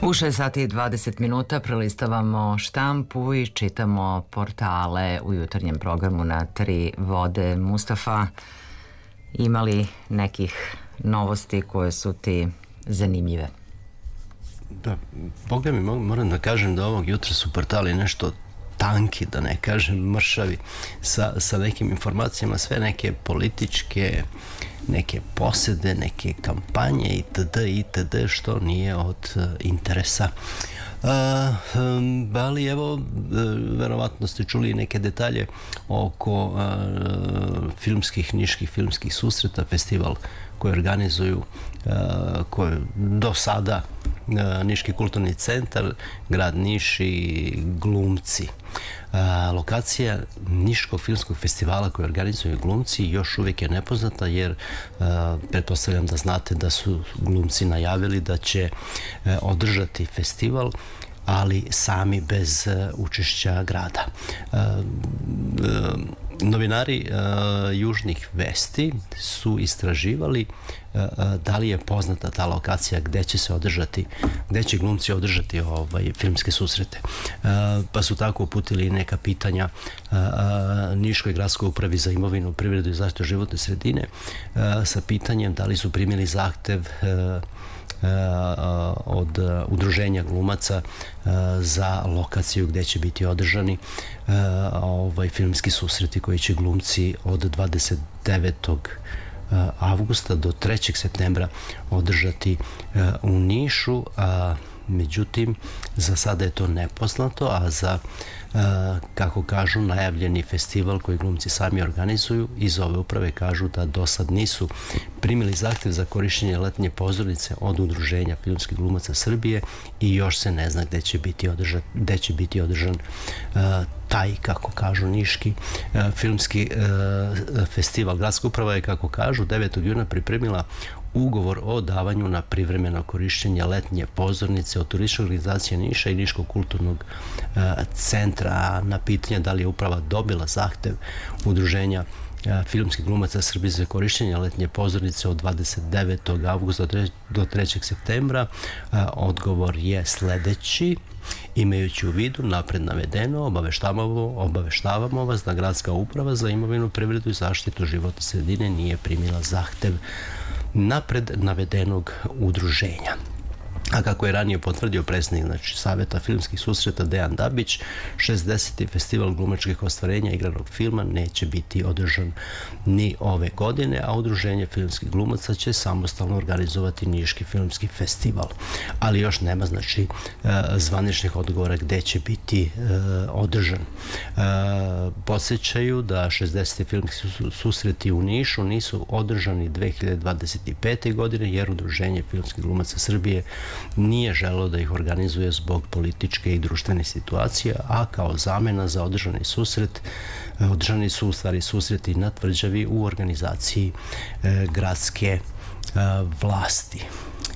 U 6 sati i 20 minuta prelistavamo štampu i čitamo portale u jutarnjem programu na Tri vode. Mustafa, imali nekih novosti koje su ti zanimljive? Da, Boga mi, moram da kažem da ovog jutra su portali nešto tanki, da ne kažem mršavi, sa nekim informacijama, sve neke političke, neke posede, neke kampanje itd., što nije od interesa. Ali evo, verovatno ste čuli neke detalje oko niških filmskih susreta, festival koji organizuju do sada Niški kulturni centar, grad Niš i glumci. Lokacija Niškog filmskog festivala koji organizuju glumci još uvijek je nepoznata, jer pretpostavljam da znate da su glumci najavili da će održati festival, ali sami bez učešća grada. Novinari Južnih vesti su istraživali da li je poznata ta lokacija gde će glumci održati filmske susrete. Pa su tako uputili neka pitanja Niškoj gradskoj upravi za imovinu, privredu i zaštitu životne sredine sa pitanjem da li su primili zahtev od udruženja glumaca za lokaciju gde će biti održani filmski susreti koji će glumci od 29. avgusta do 3. septembra održati u Nišu. Međutim, za sada je to nepoznato, a za, kako kažu, najavljeni festival koji glumci sami organizuju, iz ove uprave kažu da do sad nisu primili zahtev za korišćenje letnje pozornice od Udruženja filmskih glumaca Srbije i još se ne zna gde će biti održan taj, kako kažu, Niški filmski festival. Gradska uprava je, kako kažu, 9. juna pripremila ugovor o davanju na privremeno korišćenje letnje pozornice od turističke organizacije Niša i Niškog kulturnog centra. Na pitanje da li je uprava dobila zahtev Udruženja filmskih glumaca Srbije za korišćenje letnje pozornice od 29. avgusta do 3. septembra, odgovor je sledeći. Imajući u vidu napred navedeno, obaveštavamo vas da Gradska uprava za imovinu, privredu i zaštitu životne sredine nije primila zahtev napred navedenog udruženja. A kako je ranije potvrdio predsjednik Saveta filmskih susreta Dejan Dabić, 60. festival glumačkih ostvarenja igranog filma neće biti održan ni ove godine, a Udruženje filmskih glumaca će samostalno organizovati Niški filmski festival. Ali još nema, zvaničnih odgovora gde će biti održan. Podsjećaju da 60. filmski susreti u Nišu nisu održani 2025. godine, jer Udruženje filmskih glumaca Srbije nije želelo da ih organizuje zbog političke i društvene situacije, a kao zamena za održani susret održani su u stvari susreti na tvrđavi u organizaciji gradske vlasti.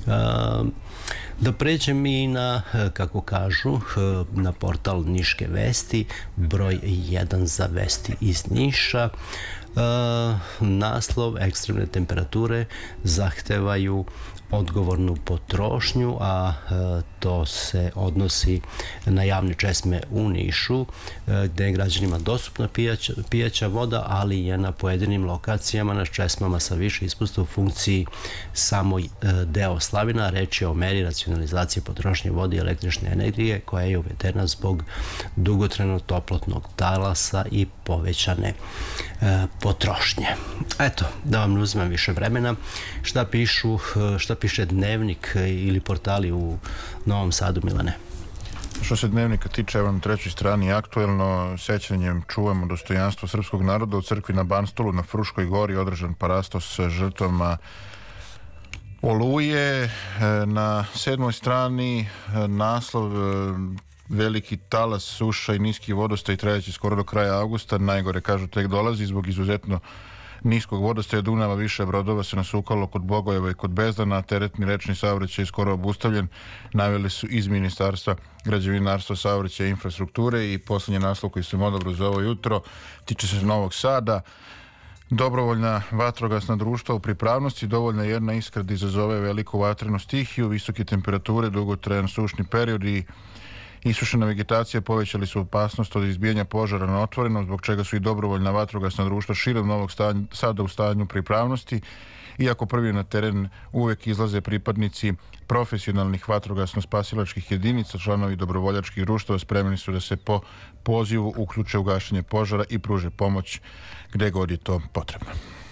Da pređem i na, kako kažu, na portal Niške vesti, broj 1 za vesti iz Niša. Naslov: ekstremne temperature zahtevaju odgovornu potrošnju, a to se odnosi na javne česme u Nišu, gde je građanima dostupna pijaća voda, ali je na pojedinim lokacijama na česmama sa više ispusta u funkciji samo deo slavina. Reč je o meri racionalizacije potrošnje vode i električne energije koja je uvedena zbog dugotrajnog toplotnog talasa i povećane potrošnje. Eto, da vam ne uzmem više vremena, šta piše Dnevnik ili portali u Novom Sadu, Milane? Što se Dnevnika tiče, evo na trećoj strani aktuelno: sećanjem čuvamo dostojanstvo srpskog naroda. U crkvi na Banstolu na Fruškoj gori održan parastos s žrtvama Oluje. Na 7. strani naslov: veliki talas, suša i niski vodostaj trajaće skoro do kraja avgusta. Najgore, kažu, tek dolazi. Zbog izuzetno niskog vodostaja Dunava više brodova se nasukalo kod Bogojeva i kod Bezdana, teretni rečni saobraćaj je skoro obustavljen, naveli su iz Ministarstva građevinarstva, saobraćaja i infrastrukture. I poslednji naslov koji sam odabrao za ovo jutro tiče se Novog Sada. Dobrovoljna vatrogasna društva u pripravnosti, dovoljna jedna iskra da izazove veliku vatrenu stihiju, visoke temperature, dugotrajan sušni period i isušena vegetacija povećali su opasnost od izbijanja požara na otvorenom, zbog čega su i dobrovoljna vatrogasna društva širom Novog Sada u stanju pripravnosti. Iako prvi na teren uvek izlaze pripadnici profesionalnih vatrogasno-spasilačkih jedinica, članovi dobrovoljačkih društava spremni su da se po pozivu uključe u gašenje požara i pruže pomoć gde god je to potrebno.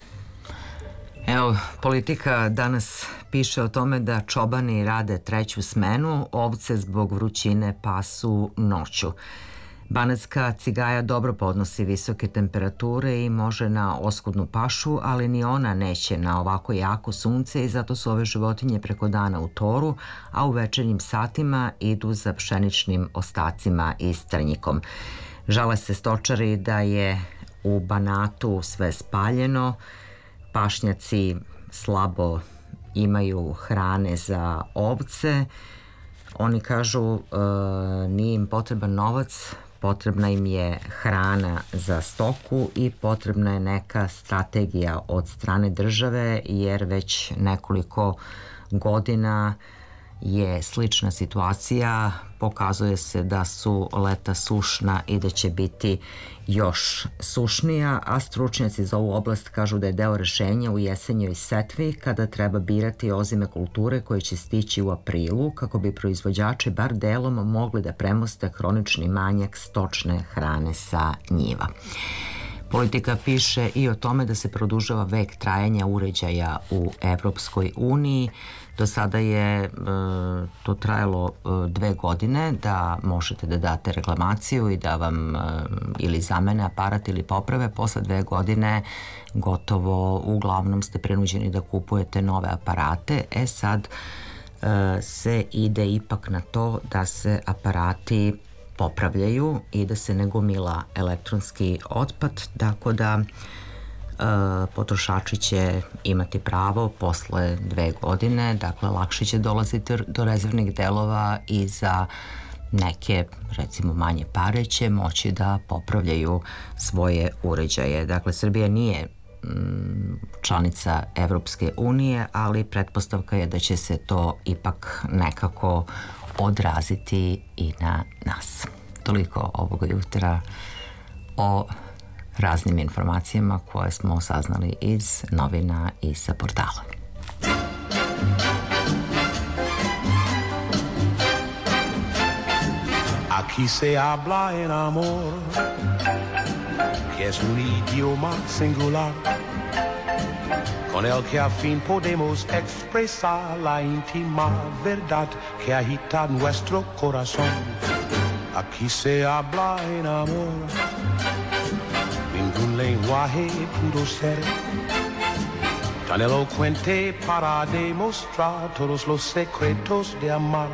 Evo, Politika danas piše o tome da čobani rade treću smenu, ovce zbog vrućine pasu noću. Banatska cigaja dobro podnosi visoke temperature i može na oskudnu pašu, ali ni ona neće na ovako jako sunce i zato su ove životinje preko dana u toru, a u večernjim satima idu za pšeničnim ostacima i strnjikom. Žale se stočari da je u Banatu sve spaljeno, pašnjaci slabo imaju hrane za ovce. Oni kažu nije im potreban novac, potrebna im je hrana za stoku i potrebna je neka strategija od strane države, jer već nekoliko godina je slična situacija. Pokazuje se da su leta sušna i da će biti još sušnija, a stručnjaci za ovu oblast kažu da je deo rešenja u jesenjoj setvi kada treba birati ozime kulture koje će stići u aprilu kako bi proizvođači bar delom mogli da premoste hronični manjak stočne hrane sa njiva. Politika piše i o tome da se produžava vek trajanja uređaja u Evropskoj uniji. Do sada je to trajalo 2 godine da možete da date reklamaciju i da vam ili zamene aparat ili poprave. Posle 2 godine gotovo uglavnom ste prinuđeni da kupujete nove aparate. Sad se ide ipak na to da se aparati popravljaju i da se ne gomila elektronski otpad, tako da potrošači će imati pravo posle 2 godine, dakle lakše će dolaziti do rezervnih delova i za neke, recimo manje pare, će moći da popravljaju svoje uređaje. Dakle, Srbija nije članica Evropske unije, ali pretpostavka je da će se to ipak nekako odraziti i na nas. Toliko ovoga jutra o raznim informacijama koje smo saznali iz novina i sa portala. Aquí se habla en amor, que es un idioma singular, con el que al fin podemos expresar la íntima verdad que agita nuestro corazón. Aquí se habla en amor, ningún lenguaje pudo ser tan elocuente para demostrar todos los secretos de amar.